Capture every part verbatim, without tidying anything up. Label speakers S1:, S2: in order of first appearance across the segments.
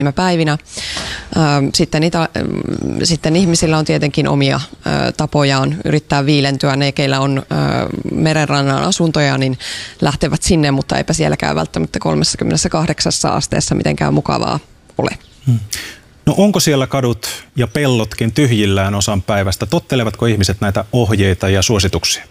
S1: päivinä. Sitten, ita, sitten ihmisillä on tietenkin omia tapojaan yrittää viilentyä. Ne, keillä on merenrannan asuntoja, niin lähtevät sinne, mutta eipä sielläkään välttämättä kolmekymmentäkahdeksan asteessa mitenkään mukavaa ole.
S2: Hmm. No onko siellä kadut ja pellotkin tyhjillään osan päivästä? Tottelevatko ihmiset näitä ohjeita ja suosituksia?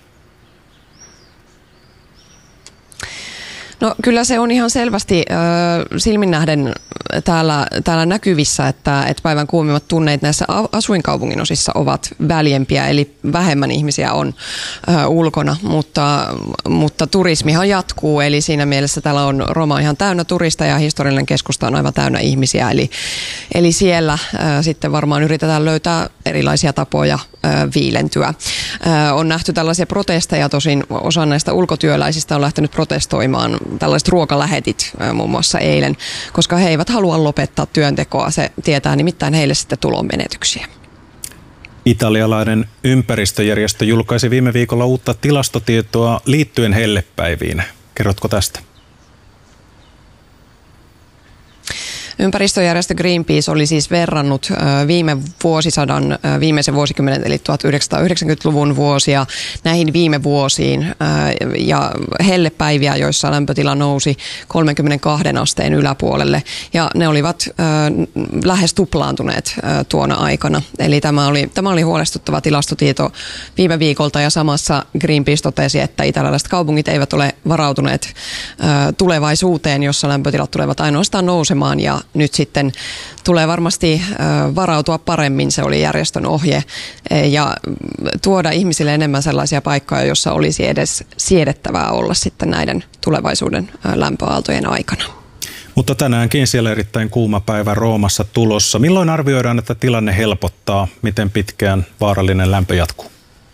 S1: No kyllä se on ihan selvästi äh, silmin nähden täällä, täällä näkyvissä, että, että päivän kuumimmat tunneet näissä asuinkaupungin osissa ovat väljempiä, eli vähemmän ihmisiä on äh, ulkona, mutta, mutta turismihan jatkuu, eli siinä mielessä täällä on Roma ihan täynnä turista ja historiallinen keskusta on aivan täynnä ihmisiä, eli, eli siellä äh, sitten varmaan yritetään löytää erilaisia tapoja äh, viilentyä. Äh, on nähty tällaisia protesteja, tosin osa näistä ulkotyöläisistä on lähtenyt protestoimaan tällaiset ruokalähetit muun muassa eilen, koska he eivät halua lopettaa työntekoa. Se tietää nimittäin heille sitten tulonmenetyksiä.
S2: Italialainen ympäristöjärjestö julkaisi viime viikolla uutta tilastotietoa liittyen hellepäiviin. Kerrotko tästä?
S1: Ympäristöjärjestö Greenpeace oli siis verrannut viime vuosisadan, viimeisen vuosikymmenen eli tuhatyhdeksänsataayhdeksänkymmentäluvun vuosia näihin viime vuosiin ja hellepäiviä, joissa lämpötila nousi kolmekymmentäkaksi asteen yläpuolelle ja ne olivat lähes tuplaantuneet tuona aikana. Eli tämä oli, tämä oli huolestuttava tilastotieto viime viikolta ja samassa Greenpeace totesi, että italialaiset kaupungit eivät ole varautuneet tulevaisuuteen, jossa lämpötilat tulevat ainoastaan nousemaan ja nyt sitten tulee varmasti varautua paremmin, se oli järjestön ohje, ja tuoda ihmisille enemmän sellaisia paikkoja, joissa olisi edes siedettävää olla sitten näiden tulevaisuuden lämpöaaltojen aikana.
S2: Mutta tänäänkin siellä erittäin kuuma päivä Roomassa tulossa. Milloin arvioidaan, että tilanne helpottaa? Miten pitkään vaarallinen lämpö jatkuu?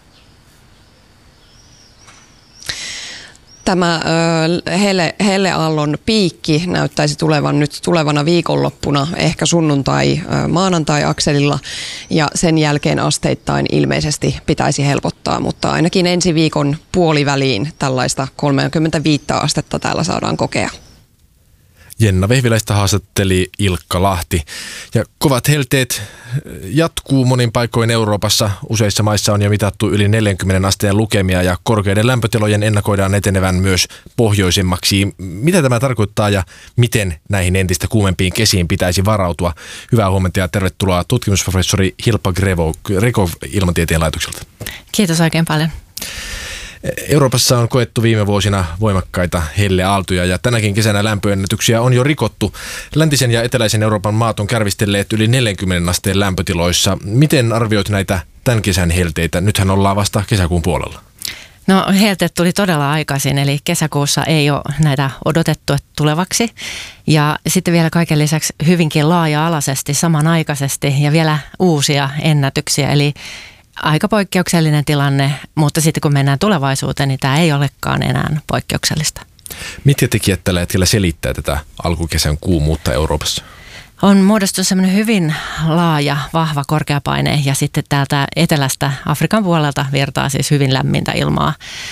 S1: Tämä hele, helleaallon piikki näyttäisi tulevan nyt tulevana viikonloppuna, ehkä sunnuntai, maanantai-akselilla, ja sen jälkeen asteittain ilmeisesti pitäisi helpottaa, mutta ainakin ensi viikon puoliväliin tällaista kolmekymmentäviisi astetta täällä saadaan kokea.
S3: Jenna Vehviläistä haastatteli Ilkka Lahti. Ja kovat helteet jatkuu monin paikoin Euroopassa. Useissa maissa on jo mitattu yli neljänkymmenen asteen lukemia ja korkeiden lämpötilojen ennakoidaan etenevän myös pohjoisemmaksi. Mitä tämä tarkoittaa ja miten näihin entistä kuumempiin kesiin pitäisi varautua? Hyvää huomenta ja tervetuloa tutkimusprofessori Hilpa Grekov Ilmatieteen laitokselta.
S4: Kiitos oikein paljon.
S3: Euroopassa on koettu viime vuosina voimakkaita helleaaltoja ja tänäkin kesänä lämpöennätyksiä on jo rikottu. Läntisen ja eteläisen Euroopan maat on kärvistelleet yli neljänkymmenen asteen lämpötiloissa. Miten arvioit näitä tämän kesän helteitä? Nythän ollaan vasta kesäkuun puolella.
S4: No helteet tuli todella aikaisin, eli kesäkuussa ei ole näitä odotettu tulevaksi. Ja sitten vielä kaiken lisäksi hyvinkin laaja-alaisesti samanaikaisesti ja vielä uusia ennätyksiä, eli aika poikkeuksellinen tilanne, mutta sitten kun mennään tulevaisuuteen, niin tämä ei olekaan enää poikkeuksellista.
S3: Mitkä tekijät tällä hetkellä selittää tätä alkukesän kuumuutta Euroopassa?
S4: On muodostunut semmoinen hyvin laaja, vahva korkeapaine ja sitten täältä etelästä Afrikan puolelta virtaa siis hyvin lämmintä ilmaa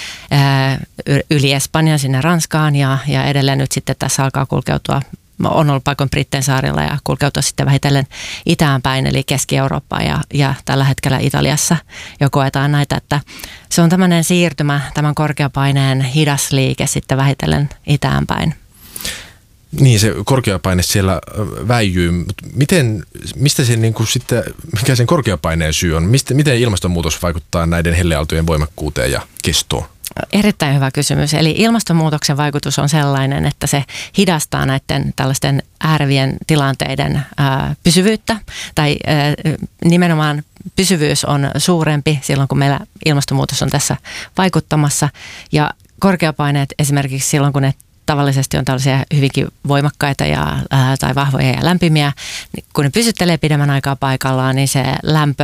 S4: yli Espanjan sinne Ranskaan ja, ja edelleen nyt sitten tässä alkaa kulkeutua. On ollut paikoin Brittein saarilla ja kulkeutua sitten vähitellen itään päin, eli Keski-Eurooppaan ja, ja tällä hetkellä Italiassa jo koetaan näitä, että se on tämmöinen siirtymä, tämän korkeapaineen hidas liike sitten vähitellen itään päin.
S3: Niin, se korkeapaine siellä väijyy. Miten, mistä se niin kuin sitten, mikä sen korkeapaineen syy on? Mistä, miten ilmastonmuutos vaikuttaa näiden helleaaltojen voimakkuuteen ja kestoon?
S4: Erittäin hyvä kysymys. Eli ilmastonmuutoksen vaikutus on sellainen, että se hidastaa näiden tällaisten äärevien tilanteiden ää, pysyvyyttä. Tai ää, nimenomaan pysyvyys on suurempi silloin, kun meillä ilmastonmuutos on tässä vaikuttamassa. Ja korkeapaineet esimerkiksi silloin, kun ne tavallisesti on tällaisia hyvinkin voimakkaita ja, ää, tai vahvoja ja lämpimiä, niin kun ne pysyttelee pidemmän aikaa paikallaan, niin se lämpö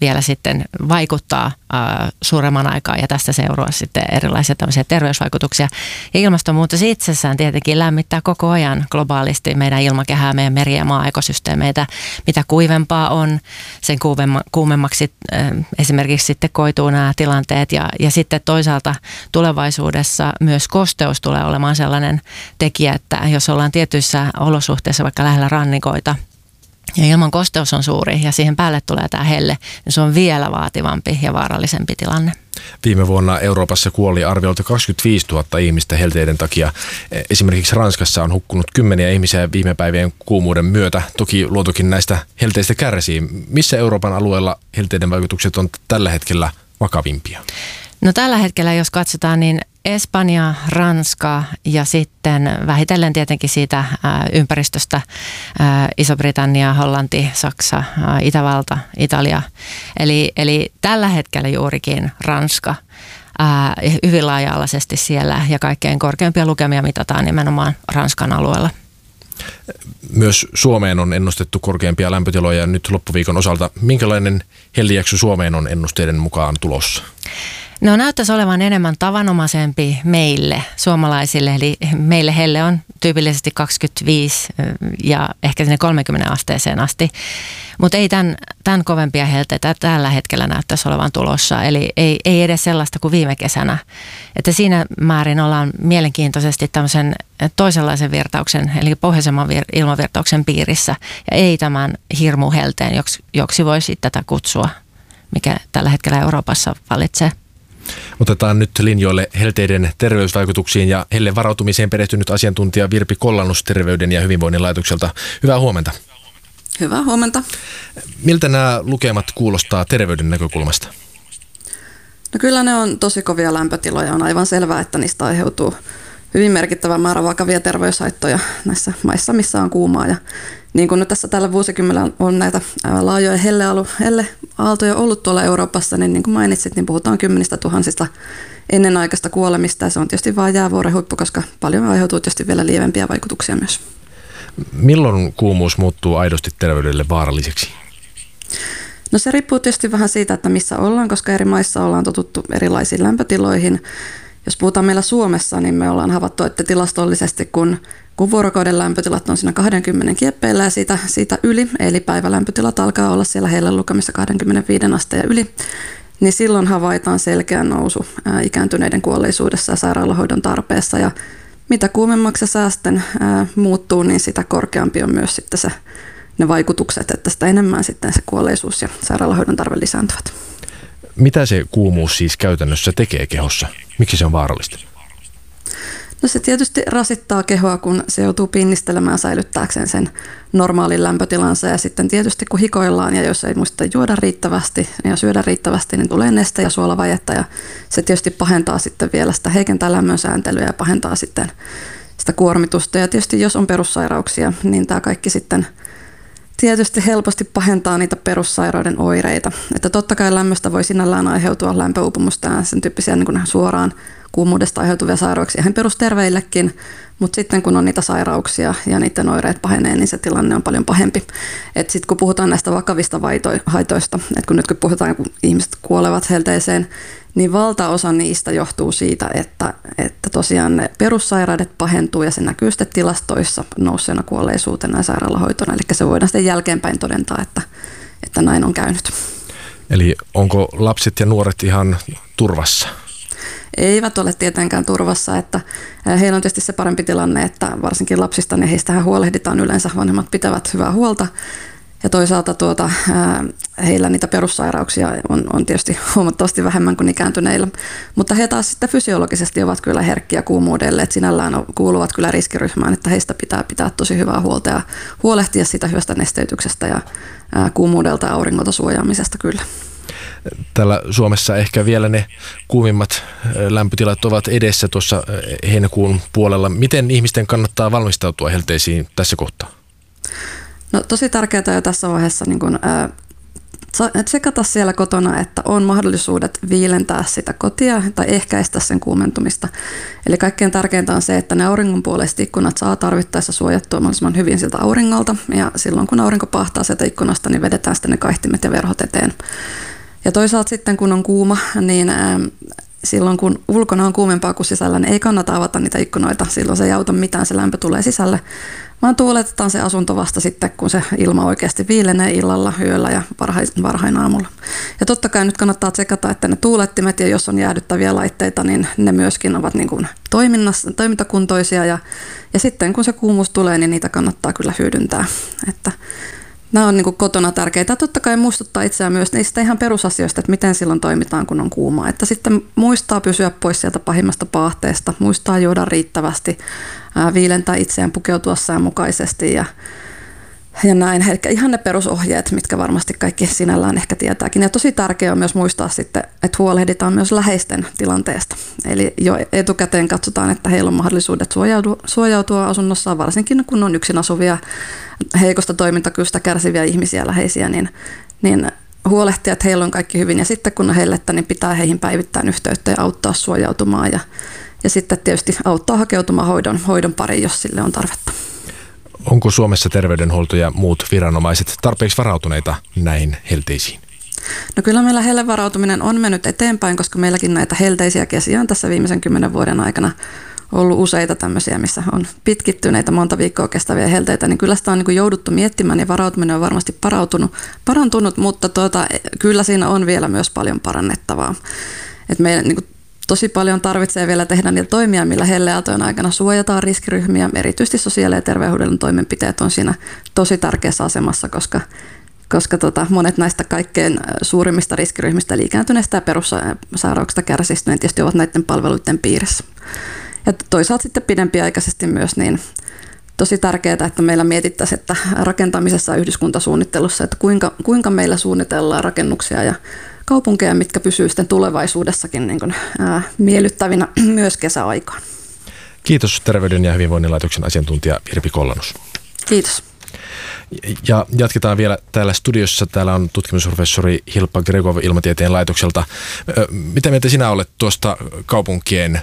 S4: vielä sitten vaikuttaa äh, suuremman aikaa ja tästä seuraa sitten erilaisia tämmöisiä terveysvaikutuksia. Ja ilmastonmuutos itsessään tietenkin lämmittää koko ajan globaalisti meidän ilmakehää, meidän meri- ja maa-ekosysteemeitä. Mitä kuivempaa on, sen kuumemmaksi äh, esimerkiksi sitten koituu nämä tilanteet ja, ja sitten toisaalta tulevaisuudessa myös kosteus tulee olemaan sellainen tekijä, että jos ollaan tietyissä olosuhteissa vaikka lähellä rannikoita, ja ilman kosteus on suuri ja siihen päälle tulee tämä helle, niin se on vielä vaativampi ja vaarallisempi tilanne.
S3: Viime vuonna Euroopassa kuoli arviolta kaksikymmentäviisituhatta ihmistä helteiden takia. Esimerkiksi Ranskassa on hukkunut kymmeniä ihmisiä viime päivien kuumuuden myötä. Toki luontokin näistä helteistä kärsii. Missä Euroopan alueella helteiden vaikutukset on tällä hetkellä vakavimpia?
S4: No tällä hetkellä, jos katsotaan, niin Espanja, Ranska ja sitten vähitellen tietenkin siitä ää, ympäristöstä ää, Iso-Britannia, Hollanti, Saksa, ää, Itävalta, Italia. Eli, eli tällä hetkellä juurikin Ranska ää, hyvin laaja-alaisesti siellä ja kaikkein korkeimpia lukemia mitataan nimenomaan Ranskan alueella.
S3: Myös Suomeen on ennustettu korkeampia lämpötiloja nyt loppuviikon osalta. Minkälainen hellijakso Suomeen on ennusteiden mukaan tulossa?
S4: No näyttäisi olevan enemmän tavanomaisempi meille suomalaisille, eli meille helle on tyypillisesti kaksikymmentäviisi ja ehkä sinne kolmekymmentä asteeseen asti, mutta ei tämän, tämän kovempia helteitä tällä hetkellä näyttäisi olevan tulossa, eli ei, ei edes sellaista kuin viime kesänä. Että siinä määrin ollaan mielenkiintoisesti tämmöisen toisenlaisen virtauksen, eli pohjoisemman vir- ilmavirtauksen piirissä, ja ei tämän hirmuhelteen, joksi, joksi voisi tätä kutsua, mikä tällä hetkellä Euroopassa vallitsee.
S3: Otetaan nyt linjoille helteiden terveysvaikutuksiin ja helle varautumiseen perehtynyt asiantuntija Virpi Kollannus Terveyden ja hyvinvoinnin laitokselta. Hyvää huomenta.
S5: Hyvää huomenta.
S3: Miltä nämä lukemat kuulostaa terveyden näkökulmasta?
S5: No kyllä ne on tosi kovia lämpötiloja. On aivan selvää, että niistä aiheutuu hyvin merkittävä määrä vakavia terveyshaittoja näissä maissa, missä on kuumaa. Ja niin kuin nyt tässä tällä vuosikymmenellä on näitä laajoja helleaaltoja ollut tuolla Euroopassa, niin niin kuin mainitsit, niin puhutaan kymmenistä tuhansista ennenaikaista kuolemista. Ja se on tietysti vain jäävuoren huippu, koska paljon aiheutuu tietysti vielä lievempiä vaikutuksia myös.
S3: Milloin kuumuus muuttuu aidosti terveydelle vaaralliseksi?
S5: No se riippuu tietysti vähän siitä, että missä ollaan, koska eri maissa ollaan totuttu erilaisiin lämpötiloihin. Jos puhutaan meillä Suomessa, niin me ollaan havaittu, että tilastollisesti kun, kun vuorokauden lämpötilat on siinä kaksikymmentä kieppeillä ja siitä, siitä yli, eli päivälämpötilat alkaa olla siellä heillä lukemissa kaksikymmentäviisi asteen ja yli, niin silloin havaitaan selkeä nousu ää, ikääntyneiden kuolleisuudessa ja sairaalahoidon tarpeessa. Ja mitä kuumemmaksi se sää sitten ää, muuttuu, niin sitä korkeampi on myös sitten se, ne vaikutukset, että sitä enemmän sitten se kuolleisuus ja sairaalahoidon tarve lisääntyvät.
S3: Mitä se kuumuus siis käytännössä tekee kehossa? Miksi se on vaarallista?
S5: No se tietysti rasittaa kehoa, kun se joutuu pinnistelemään säilyttääkseen sen normaalin lämpötilansa. Ja sitten tietysti kun hikoillaan ja jos ei muista juoda riittävästi ja syödä riittävästi, niin tulee neste- ja suolavajetta. Ja se tietysti pahentaa sitten vielä sitä, heikentää lämmönsääntelyä ja pahentaa sitten sitä kuormitusta. Ja tietysti jos on perussairauksia, niin tämä kaikki sitten tietysti helposti pahentaa niitä perussairauden oireita. Että totta kai lämmöstä voi sinällään aiheutua lämpöuupumusta ja sen tyyppisiä niin kuin suoraan kuumuudesta aiheutuvia sairauksia ihan perusterveillekin, mutta sitten kun on niitä sairauksia ja niiden oireet pahenee, niin se tilanne on paljon pahempi. Sitten kun puhutaan näistä vakavista haitoista, että kun nyt kun puhutaan, kun ihmiset kuolevat helteeseen, niin valtaosa niistä johtuu siitä, että, että tosiaan ne perussairaudet pahentuu ja se näkyy sitten tilastoissa nousseena kuolleisuutena ja sairaalahoitona. Eli se voidaan sitten jälkeenpäin todentaa, että, että näin on käynyt.
S3: Eli onko lapset ja nuoret ihan turvassa?
S5: Eivät ole tietenkään turvassa, että heillä on tietysti se parempi tilanne, että varsinkin lapsista, niin heistähän huolehditaan yleensä, vanhemmat pitävät hyvää huolta. Ja toisaalta tuota, heillä niitä perussairauksia on, on tietysti huomattavasti vähemmän kuin ikääntyneillä. Mutta he taas sitten fysiologisesti ovat kyllä herkkiä kuumuudelle, että sinällään kuuluvat kyllä riskiryhmään, että heistä pitää pitää tosi hyvää huolta ja huolehtia sitä hyvästä nesteytyksestä ja kuumuudelta ja auringolta suojaamisesta kyllä.
S3: Täällä Suomessa ehkä vielä ne kuumimmat lämpötilat ovat edessä tuossa heinäkuun puolella. Miten ihmisten kannattaa valmistautua helteisiin tässä kohtaa?
S5: No tosi tärkeää jo tässä vaiheessa niin kun, ää, tsekata siellä kotona, että on mahdollisuudet viilentää sitä kotia tai ehkäistä sen kuumentumista. Eli kaikkein tärkeintä on se, että ne auringonpuoleiset ikkunat saa tarvittaessa suojattua mahdollisimman hyvin siltä auringolta. Ja silloin kun aurinko pahtaa sieltä ikkunasta, niin vedetään sitten ne kaihtimet ja verhot eteen. Ja toisaalta sitten kun on kuuma, niin ää, silloin kun ulkona on kuumempaa kuin sisällä, niin ei kannata avata niitä ikkunoita. Silloin se ei auta mitään, se lämpö tulee sisälle. Vaan tuuletetaan se asunto vasta sitten, kun se ilma oikeasti viilenee illalla, yöllä ja varhain, varhain aamulla. Ja totta kai nyt kannattaa tsekata, että ne tuulettimet ja jos on jäädyttäviä laitteita, niin ne myöskin ovat niin kuin toiminnassa, toimintakuntoisia. Ja, ja sitten kun se kuumuus tulee, niin niitä kannattaa kyllä hyödyntää. Että nämä on niin kuin kotona tärkeitä. Totta kai muistuttaa itseään myös niistä ihan perusasioista, että miten silloin toimitaan, kun on kuumaa. Että sitten muistaa pysyä pois sieltä pahimmasta paahteesta, muistaa juoda riittävästi, ää, viilentää itseään, pukeutua säänmukaisesti ja, ja näin. Eli ihan ne perusohjeet, mitkä varmasti kaikki sinällään ehkä tietääkin. Ja tosi tärkeää on myös muistaa sitten, että huolehditaan myös läheisten tilanteesta. Eli jo etukäteen katsotaan, että heillä on mahdollisuudet suojautua, suojautua asunnossaan, varsinkin kun on yksin asuvia, heikosta toimintakyvystä kärsiviä ihmisiä läheisiä, niin, niin huolehtia, että heillä on kaikki hyvin. Ja sitten kun on hellettä, niin pitää heihin päivittäin yhteyttä ja auttaa suojautumaan. Ja, ja sitten tietysti auttaa hakeutumaan hoidon, hoidon pariin, jos sille on tarvetta.
S3: Onko Suomessa terveydenhuolto ja muut viranomaiset tarpeeksi varautuneita näihin helteisiin?
S5: No kyllä meillä hellevarautuminen on mennyt eteenpäin, koska meilläkin näitä helteisiä kesiä on tässä viimeisen kymmenen vuoden aikana ollut useita tämmöisiä, missä on pitkittyneitä monta viikkoa kestäviä helteitä, niin kyllä sitä on niin kuin jouduttu miettimään ja varautuminen on varmasti parantunut, parantunut mutta tuota, kyllä siinä on vielä myös paljon parannettavaa. Et meidän niin kuin tosi paljon tarvitsee vielä tehdä niitä toimia, millä helleaaltojen aikana suojataan riskiryhmiä. Erityisesti sosiaali- ja terveydenhuollon toimenpiteet on siinä tosi tärkeässä asemassa, koska, koska tota, monet näistä kaikkein suurimmista riskiryhmistä, eli ikääntyneistä ja perussairauksista kärsistä, niin tietysti ovat näiden palveluiden piirissä. Ja toisaalta sitten pidempiaikaisesti myös niin tosi tärkeää, että meillä mietittäisiin, että rakentamisessa ja yhdyskuntasuunnittelussa, että kuinka, kuinka meillä suunnitellaan rakennuksia ja kaupunkeja, mitkä pysyvät sitten tulevaisuudessakin niin kuin, ää, miellyttävinä myös kesäaikaan.
S3: Kiitos Terveyden ja hyvinvoinnin laitoksen asiantuntija Virpi Kollanus.
S5: Kiitos.
S3: Ja jatketaan vielä täällä studiossa. Täällä on tutkimusprofessori Hilpa Gregov Ilmatieteen laitokselta. Mitä mieltä sinä olet tuosta kaupunkien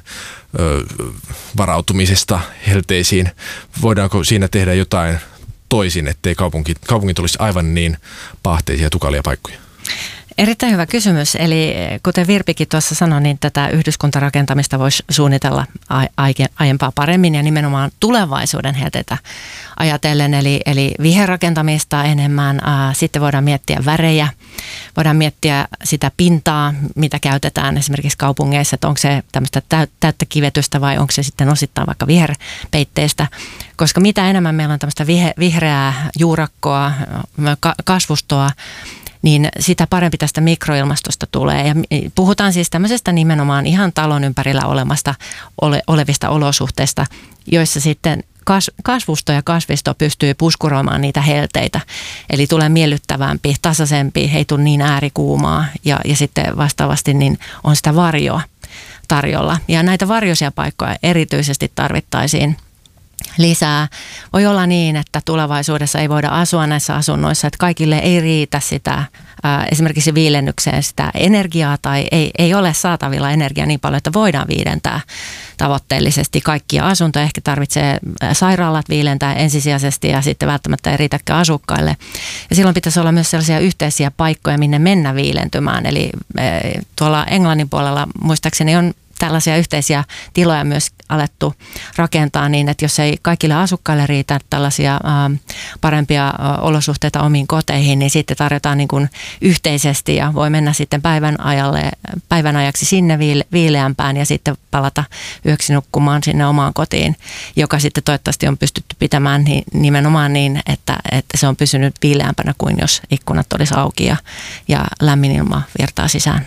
S3: varautumisesta helteisiin? Voidaanko siinä tehdä jotain toisin, ettei kaupunki, kaupungit olisi aivan niin paahteisia ja tukalia paikkoja?
S4: Erittäin hyvä kysymys. Eli kuten Virpikin tuossa sanoi, niin tätä yhdyskuntarakentamista voisi suunnitella aiempaa paremmin ja nimenomaan tulevaisuuden helteitä ajatellen. Eli, eli viherrakentamista enemmän. Sitten voidaan miettiä värejä, voidaan miettiä sitä pintaa, mitä käytetään esimerkiksi kaupungeissa, että onko se tämmöistä täyttä kivetystä vai onko se sitten osittain vaikka viherpeitteistä. Koska mitä enemmän meillä on tämmöistä vihreää juurakkoa, kasvustoa, niin sitä parempi tästä mikroilmastosta tulee. Ja puhutaan siis tämmöisestä nimenomaan ihan talon ympärillä olemasta, ole, olevista olosuhteista, joissa sitten kas, kasvusto ja kasvisto pystyy puskuroimaan niitä helteitä. Eli tulee miellyttävämpi, tasaisempi, ei tule niin äärikuumaa ja, ja sitten vastaavasti niin on sitä varjoa tarjolla. Ja näitä varjoisia paikkoja erityisesti tarvittaisiin lisää. Voi olla niin, että tulevaisuudessa ei voida asua näissä asunnoissa, että kaikille ei riitä sitä ää, esimerkiksi viilennykseen sitä energiaa tai ei, ei ole saatavilla energiaa niin paljon, että voidaan viilentää tavoitteellisesti kaikkia asuntoja. Ehkä tarvitsee sairaalat viilentää ensisijaisesti ja sitten välttämättä ei riitäkään asukkaille. Ja silloin pitäisi olla myös sellaisia yhteisiä paikkoja, minne mennä viilentymään. Eli ää, tuolla Englannin puolella muistaakseni on tällaisia yhteisiä tiloja myös alettu rakentaa niin, että jos ei kaikille asukkaille riitä tällaisia ä, parempia ä, olosuhteita omiin koteihin, niin sitten tarjotaan niin kuin yhteisesti ja voi mennä sitten päivän, ajalle, päivän ajaksi sinne viile, viileämpään ja sitten palata yöksi nukkumaan sinne omaan kotiin, joka sitten toivottavasti on pystytty pitämään niin, nimenomaan niin, että, että se on pysynyt viileämpänä kuin jos ikkunat olisi auki ja, ja lämmin ilma virtaa sisään.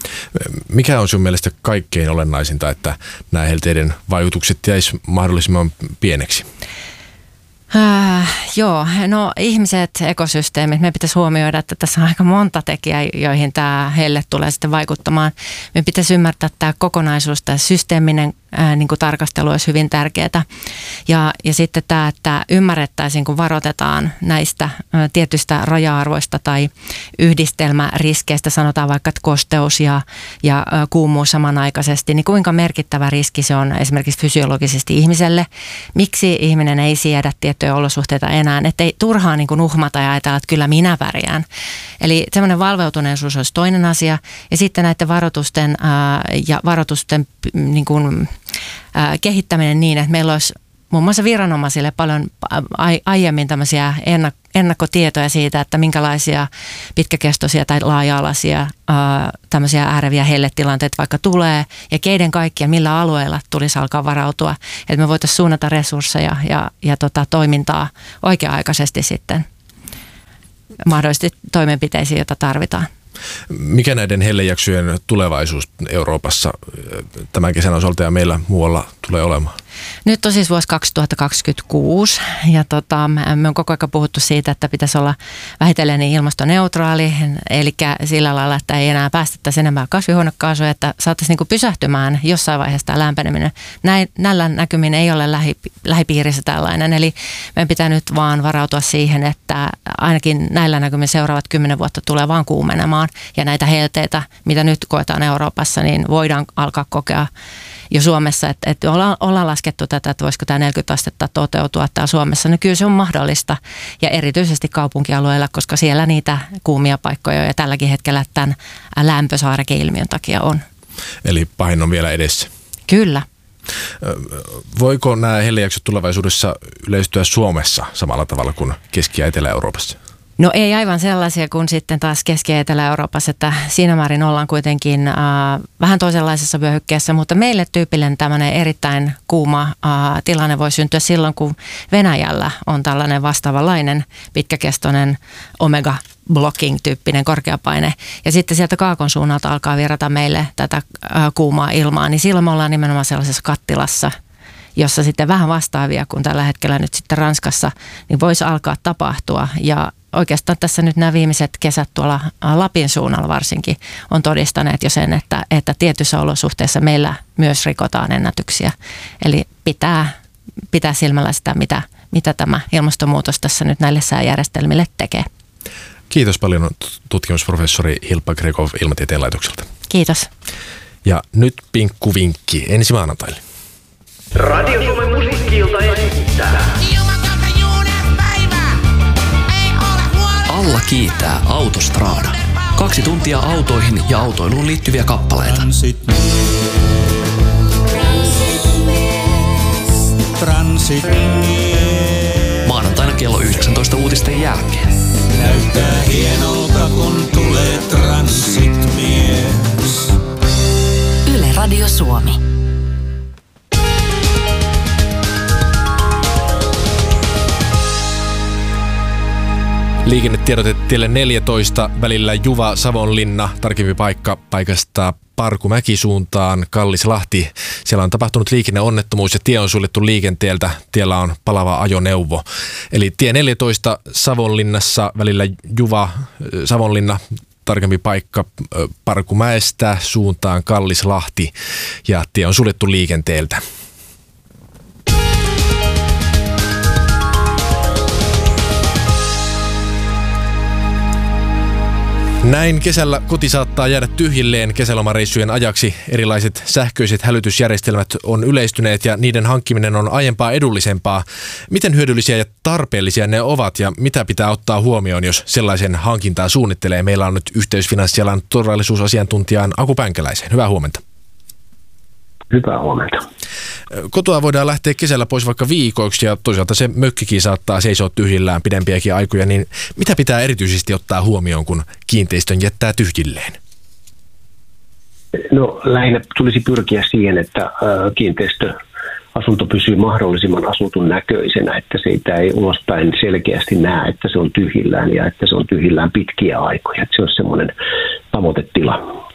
S3: Mikä on sun mielestä kaikkein olennaisinta, että nämä helteiden vaikutukset jäisi mahdollisimman pieneksi?
S4: Äh, joo, no ihmiset, ekosysteemit, me pitäisi huomioida, että tässä on aika monta tekijää, joihin tämä helle tulee sitten vaikuttamaan. Me pitäisi ymmärtää tämä kokonaisuus, tämä systeeminen ää, niin kuin tarkastelu olisi hyvin tärkeää. Ja, ja sitten tämä, että ymmärrettäisiin, kun varoitetaan näistä ää, tietyistä raja-arvoista tai yhdistelmäriskeistä, sanotaan vaikka että kosteus ja, ja ää, kuumuus samanaikaisesti, niin kuinka merkittävä riski se on esimerkiksi fysiologisesti ihmiselle. Miksi ihminen ei siedä tiettyjä olosuhteita enää, ettei turhaan niin kuin uhmata ja ajatella, että kyllä minä pärjään. Eli semmoinen valveutuneisuus olisi toinen asia. Ja sitten näiden varoitusten ää, ja varoitusten niin kuin, ää, kehittäminen niin, että meillä olisi muun muassa viranomaisille paljon aiemmin tämmöisiä ennakkotietoja siitä, että minkälaisia pitkäkestoisia tai laaja-alaisia ää, tämmöisiä ääreviä helletilanteita vaikka tulee ja keiden kaikkia, millä alueilla tulisi alkaa varautua. Että me voitaisiin suunnata resursseja ja, ja tota, toimintaa oikea-aikaisesti sitten mahdollisesti toimenpiteisiin, joita tarvitaan.
S3: Mikä näiden hellejaksojen tulevaisuus Euroopassa tämän kesän osalta ja meillä muualla tulee olemaan?
S4: Nyt on siis vuosi kaksituhattakaksikymmentäkuusi ja tota, me on koko ajan puhuttu siitä, että pitäisi olla vähitellen ilmastoneutraali, eli sillä lailla, että ei enää päästettäisi enemmän kasvihuonekaasuja, että saataisiin niinku pysähtymään jossain vaiheessa tämä lämpeneminen. Näin, näillä näkymin ei ole lähi, lähipiirissä tällainen, eli meidän pitää nyt vaan varautua siihen, että ainakin näillä näkymin seuraavat kymmenen vuotta tulee vaan kuumenemaan ja näitä helteitä, mitä nyt koetaan Euroopassa, niin voidaan alkaa kokea jo Suomessa, että, että ollaan, ollaan laskettu tätä, että voisiko tämä neljäkymmentä astetta toteutua täällä Suomessa, niin kyllä se on mahdollista ja erityisesti kaupunkialueilla, koska siellä niitä kuumia paikkoja ja tälläkin hetkellä tämän lämpösaarekeilmiön takia on.
S3: Eli pahin on vielä edessä.
S4: Kyllä.
S3: Voiko nämä hellejaksot tulevaisuudessa yleistyä Suomessa samalla tavalla kuin Keski- ja Etelä-Euroopassa?
S4: No ei aivan sellaisia kuin sitten taas Keski- ja Etelä-Euroopassa, että siinä määrin ollaan kuitenkin äh, vähän toisenlaisessa vyöhykkeessä, mutta meille tyypillinen tämmöinen erittäin kuuma äh, tilanne voi syntyä silloin, kun Venäjällä on tällainen vastaavanlainen pitkäkestoinen omega-blocking-tyyppinen korkeapaine. Ja sitten sieltä kaakon suunnalta alkaa virrata meille tätä äh, kuumaa ilmaa, niin silloin me ollaan nimenomaan sellaisessa kattilassa, jossa sitten vähän vastaavia kuin tällä hetkellä nyt sitten Ranskassa, niin voisi alkaa tapahtua. Ja oikeastaan tässä nyt nämä viimeiset kesät tuolla Lapin suunnalla varsinkin on todistaneet jo sen, että, että tietyissä olosuhteissa meillä myös rikotaan ennätyksiä. Eli pitää, pitää silmällä sitä, mitä, mitä tämä ilmastonmuutos tässä nyt näille sääjärjestelmille tekee.
S3: Kiitos paljon tutkimusprofessori Hilppa Gregov Ilmatieteen laitokselta.
S4: Kiitos.
S3: Ja nyt pinkkuvinkki ensi maanantaille.
S6: Radio Suomen musiikki-ilta esittää.
S7: Alla kiittää Autostrada. Kaksi tuntia autoihin ja autoiluun liittyviä kappaleita.
S8: Transit Transit
S7: Maanantaina kello yhdeksäntoista uutisten jälkeen.
S8: Näyttää hienolta, kun tulee Transit-mies.
S9: Yle Radio Suomi.
S3: Liikennetiedote tielle neljätoista välillä Juva-Savonlinna, tarkempi paikka paikasta Parkumäki suuntaan Kallislahti. Siellä on tapahtunut liikenneonnettomuus ja tie on suljettu liikenteeltä. Tiellä on palava ajoneuvo. Eli tie neljätoista Savonlinnassa välillä Juva-Savonlinna, tarkempi paikka Parkumäestä suuntaan Kallislahti ja tie on suljettu liikenteeltä. Näin kesällä koti saattaa jäädä tyhjilleen kesälomareissujen ajaksi. Erilaiset sähköiset hälytysjärjestelmät on yleistyneet ja niiden hankkiminen on aiempaa edullisempaa. Miten hyödyllisiä ja tarpeellisia ne ovat ja mitä pitää ottaa huomioon, jos sellaisen hankintaa suunnittelee? Meillä on nyt yhteys finanssialan turvallisuusasiantuntijaan Aku Pänkäläiseen. Hyvää huomenta.
S10: Hyvää huomenta.
S3: Kotoa voidaan lähteä kesällä pois vaikka viikoiksi ja toisaalta se mökkikin saattaa seisoa tyhjillään pidempiäkin aikoja, niin mitä pitää erityisesti ottaa huomioon, kun kiinteistön jättää tyhjilleen?
S10: No lähinnä tulisi pyrkiä siihen, että kiinteistöasunto pysyy mahdollisimman asutun näköisenä, että siitä ei ulospäin selkeästi näe, että se on tyhjillään ja että se on tyhjillään pitkiä aikoja, että se olisi semmoinen tavoitetila.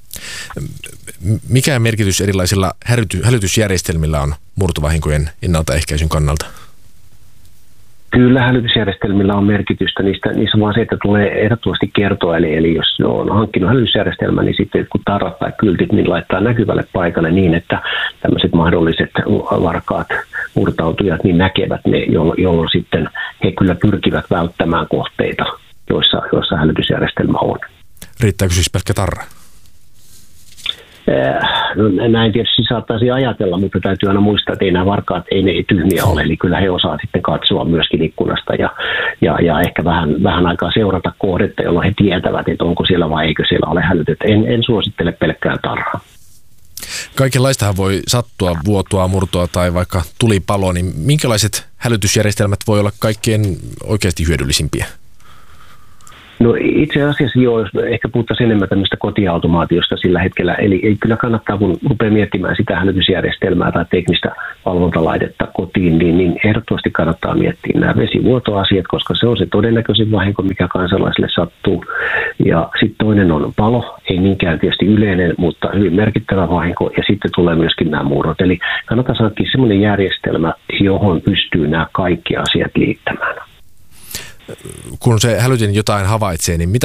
S3: Mikä merkitys erilaisilla hälyty- hälytysjärjestelmillä on murtovahinkojen ennaltaehkäisyn kannalta?
S10: Kyllä hälytysjärjestelmillä on merkitystä, niistä, niissä on vaan se, että tulee ehdottomasti kertoa, eli, eli jos on hankkinut hälytysjärjestelmän, niin sitten kun tarrat tai kyltit, niin laittaa näkyvälle paikalle niin, että tämmöiset mahdolliset varkaat, murtautujat, niin näkevät ne, jolloin, jolloin sitten he kyllä pyrkivät välttämään kohteita, joissa, joissa hälytysjärjestelmä on.
S3: Riittääkö siis pelkkä tarra?
S10: No, näin tietysti saattaisi ajatella, mutta täytyy aina muistaa, että ei nämä varkaat ei ne tyhmiä ole, eli kyllä he osaa sitten katsoa myöskin ikkunasta ja, ja, ja ehkä vähän, vähän aikaa seurata kohdetta, jolloin he tietävät, että onko siellä vai eikö siellä ole hälytetty. En, en suosittele pelkkää tarhaa.
S3: Kaikenlaistahan voi sattua, vuotoa, murtoa tai vaikka tulipalo, niin minkälaiset hälytysjärjestelmät voi olla kaikkein oikeasti hyödyllisimpiä?
S10: No itse asiassa joo, jos ehkä puhuttaisiin enemmän tämmöistä kotiautomaatiosta sillä hetkellä. Eli ei kyllä kannattaa, kun rupeaa miettimään sitä hälytysjärjestelmää tai teknistä valvontalaitetta kotiin, niin, niin ehdottomasti kannattaa miettiä nämä vesivuotoasiat, koska se on se todennäköisin vahinko, mikä kansalaisille sattuu. Ja sitten toinen on palo, ei niinkään tietysti yleinen, mutta hyvin merkittävä vahinko. Ja sitten tulee myöskin nämä murrot. Eli kannattaa hankkia semmoinen järjestelmä, johon pystyy nämä kaikki asiat liittämään.
S3: Kun se hälytin jotain havaitsee, niin mitä